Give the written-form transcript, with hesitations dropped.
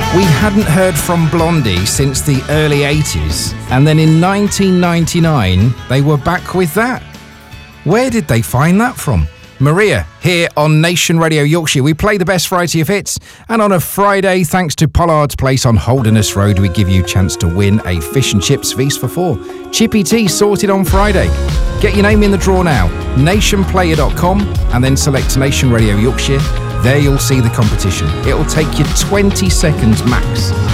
We hadn't heard from Blondie since the early 80s, and then in 1999 they were back with that. Where did they find that from? Maria, here on Nation Radio Yorkshire. We play the best variety of hits, and on a Friday, thanks to Pollard's Place on Holderness Road, we give you a chance to win a fish and chips feast for 4. Chippy Tea sorted on Friday. Get your name in the draw now, nationplayer.com, and then select Nation Radio Yorkshire. There you'll see the competition. It'll take you 20 seconds max.